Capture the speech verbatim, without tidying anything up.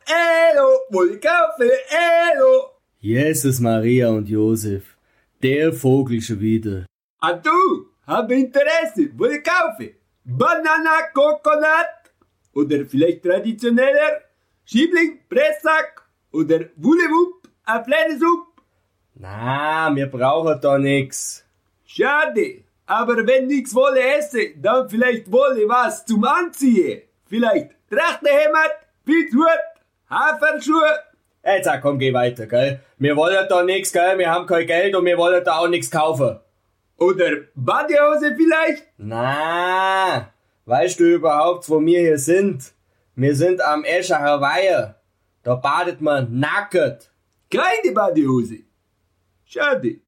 Elo, wolle kaufen, Elo. Jesus, Maria und Josef, der Vogel schon wieder. Ah du, hab Interesse, wolle kaufen. Banana, Coconut oder vielleicht traditioneller Schiebling, Pressack oder Wullewupp, ein kleines Up. Na, wir brauchen da nix. Schade, aber wenn nix wolle esse, dann vielleicht wolle was zum Anziehen. Vielleicht Trachtenhemd, Pilzhut, Haferschuhe. Jetzt komm, geh weiter, gell? Wir wollen da nix, gell? Wir haben kein Geld und wir wollen da auch nix kaufen. Oder Badehose vielleicht? Na, weißt du überhaupt, wo wir hier sind? Wir sind am Escher Weiher. Da badet man nackt. Keine Badehose. Schade.